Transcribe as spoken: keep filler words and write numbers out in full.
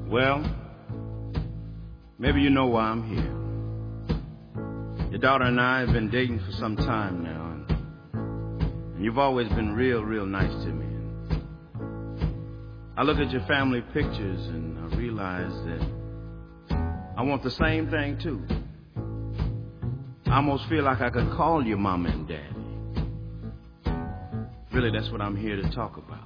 Well, maybe you know why I'm here. Your daughter and I have been dating for some time now, and, and you've always been real, real nice to me. I look at your family pictures and I realize that I want the same thing too. I almost feel like I could call you Mama and Daddy. Really, that's what I'm here to talk about.